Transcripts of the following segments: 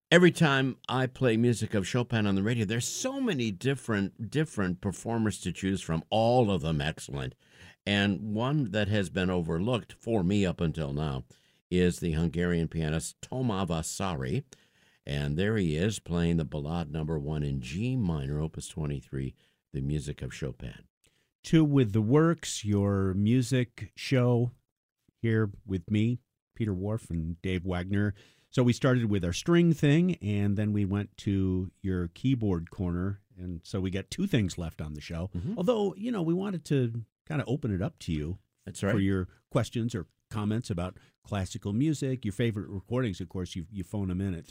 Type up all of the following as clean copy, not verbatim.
Every time I play music of Chopin on the radio, there's so many different performers to choose from, all of them excellent. And one that has been overlooked for me up until now is the Hungarian pianist Toma Vasari. And there he is playing the Ballade number 1 in G minor, opus 23, the music of Chopin. Two with the Works, your music show here with me, Peter Wharf and Dave Wagner. So we started with our string thing, and then we went to your keyboard corner. And so we got two things left on the show. Mm-hmm. Although, we wanted to kind of open it up to you. That's right. For your questions or comments about classical music, your favorite recordings. Of course, you phone them in at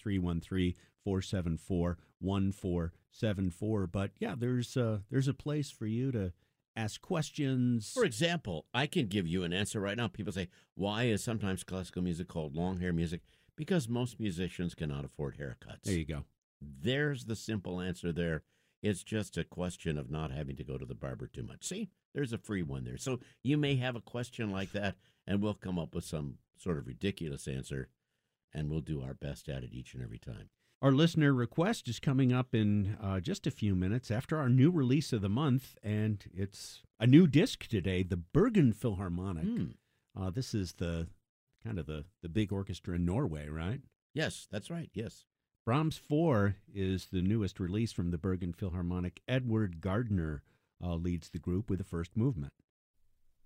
313-474-1474. But yeah, there's a place for you to ask questions. For example, I can give you an answer right now. People say, why is sometimes classical music called long hair music? Because most musicians cannot afford haircuts. There you go. There's the simple answer there. It's just a question of not having to go to the barber too much. See, there's a free one there. So you may have a question like that, and we'll come up with some sort of ridiculous answer, and we'll do our best at it each and every time. Our listener request is coming up in just a few minutes after our new release of the month, and it's a new disc today, the Bergen Philharmonic. This is the kind of the big orchestra in Norway, right? Yes, that's right, yes. Brahms 4 is the newest release from the Bergen Philharmonic. Edward Gardner leads the group with the first movement.